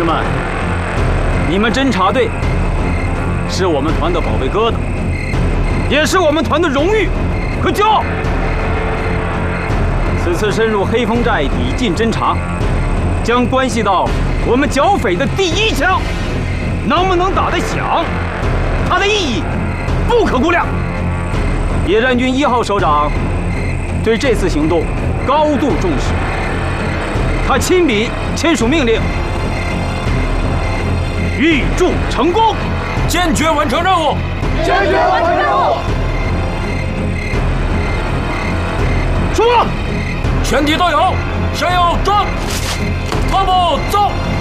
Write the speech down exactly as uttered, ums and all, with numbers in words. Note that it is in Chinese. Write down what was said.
们，你们侦察队是我们团的宝贝疙瘩，也是我们团的荣誉和骄傲。此次深入黑风寨抵近侦察，将关系到我们剿匪的第一枪能不能打得响，它的意义不可估量。野战军一号首长对这次行动高度重视，他亲笔签署命令，预祝成功， 坚决完成任务， 坚决完成任务。 说， 全体都有，向右转，马步走。